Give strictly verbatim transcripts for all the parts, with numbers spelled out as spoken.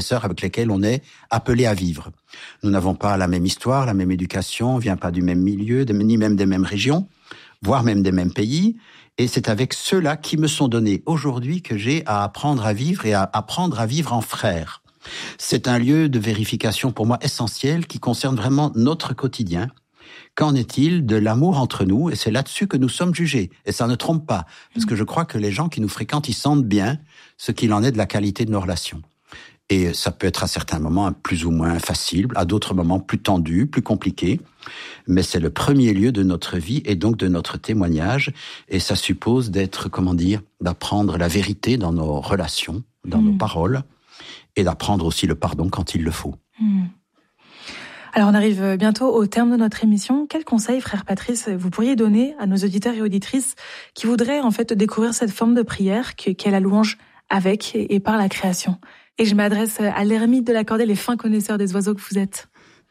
sœurs avec lesquels on est appelé à vivre. Nous n'avons pas la même histoire, la même éducation, on vient pas du même milieu, ni même des mêmes régions, voire même des mêmes pays. Et c'est avec ceux-là qui me sont donnés aujourd'hui que j'ai à apprendre à vivre et à apprendre à vivre en frères. C'est un lieu de vérification pour moi essentiel qui concerne vraiment notre quotidien. Qu'en est-il de l'amour entre nous? Et c'est là-dessus que nous sommes jugés. Et ça ne trompe pas, parce que je crois que les gens qui nous fréquentent, ils sentent bien ce qu'il en est de la qualité de nos relations. Et ça peut être à certains moments plus ou moins facile, à d'autres moments plus tendu, plus compliqué. Mais c'est le premier lieu de notre vie et donc de notre témoignage. Et ça suppose d'être, comment dire, d'apprendre la vérité dans nos relations, dans mmh. nos paroles, et d'apprendre aussi le pardon quand il le faut. Mmh. Alors on arrive bientôt au terme de notre émission. Quel conseil, frère Patrice, vous pourriez donner à nos auditeurs et auditrices qui voudraient en fait découvrir cette forme de prière qu'est la louange avec et par la création? Et je m'adresse à l'ermite de la Cordelle, les fins connaisseurs des oiseaux que vous êtes.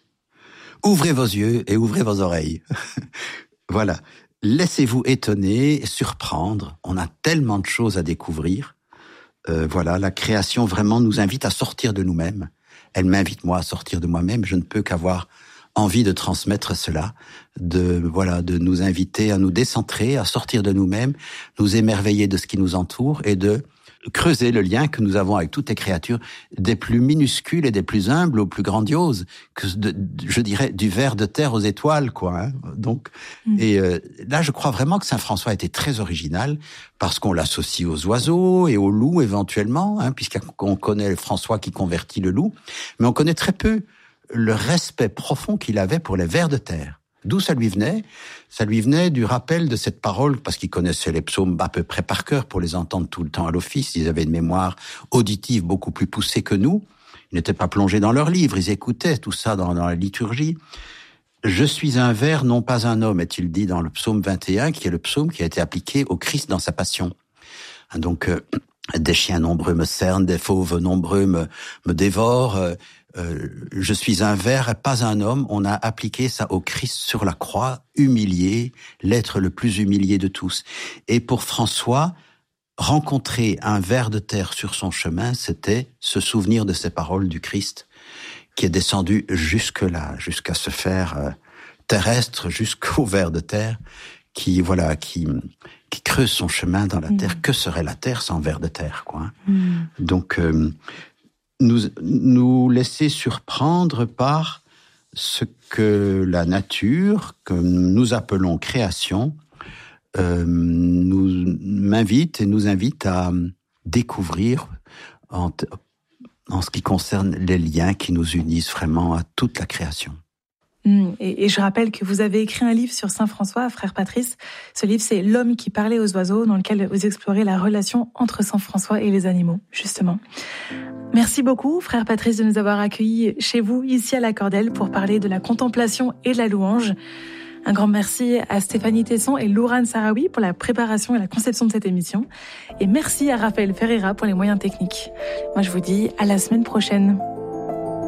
Ouvrez vos yeux et ouvrez vos oreilles. Voilà. Laissez-vous étonner, surprendre. On a tellement de choses à découvrir. Euh, voilà, la création vraiment nous invite à sortir de nous-mêmes. Elle m'invite, moi, à sortir de moi-même. Je ne peux qu'avoir envie de transmettre cela, de voilà, de nous inviter à nous décentrer, à sortir de nous-mêmes, nous émerveiller de ce qui nous entoure et de creuser le lien que nous avons avec toutes les créatures, des plus minuscules et des plus humbles aux plus grandioses, que de, je dirais du ver de terre aux étoiles, quoi. Hein. Donc, mmh. et euh, là, je crois vraiment que Saint François était très original parce qu'on l'associe aux oiseaux et aux loups éventuellement, hein, puisqu'on connaît François qui convertit le loup, mais on connaît très peu le respect profond qu'il avait pour les vers de terre. D'où ça lui venait? Ça lui venait du rappel de cette parole, parce qu'ils connaissaient les psaumes à peu près par cœur pour les entendre tout le temps à l'office. Ils avaient une mémoire auditive beaucoup plus poussée que nous. Ils n'étaient pas plongés dans leurs livres, ils écoutaient tout ça dans, dans la liturgie. « Je suis un ver, non pas un homme », est-il dit dans le psaume vingt et un, qui est le psaume qui a été appliqué au Christ dans sa passion. Donc, euh, des chiens nombreux me cernent, des fauves nombreux me, me dévorent. Euh, Euh, je suis un ver, pas un homme. On a appliqué ça au Christ sur la croix, humilié, l'être le plus humilié de tous. Et pour François, rencontrer un ver de terre sur son chemin, c'était se souvenir de ces paroles du Christ qui est descendu jusque-là, jusqu'à se faire euh, terrestre, jusqu'au ver de terre, qui voilà, qui qui creuse son chemin dans la mmh. terre. Que serait la terre sans ver de terre, quoi. Mmh. Donc euh, Nous, nous laisser surprendre par ce que la nature, que nous appelons création, euh, nous m'invite et nous invite à découvrir en, en ce qui concerne les liens qui nous unissent vraiment à toute la création. Et, et je rappelle que vous avez écrit un livre sur Saint François, frère Patrice. Ce livre, c'est L'homme qui parlait aux oiseaux, dans lequel vous explorez la relation entre Saint François et les animaux, justement. Merci beaucoup, frère Patrice, de nous avoir accueillis chez vous, ici à la Cordelle, pour parler de la contemplation et de la louange. Un grand merci à Stéphanie Tesson et Lourane Sarawi pour la préparation et la conception de cette émission. Et merci à Raphaël Ferreira pour les moyens techniques. Moi, je vous dis à la semaine prochaine.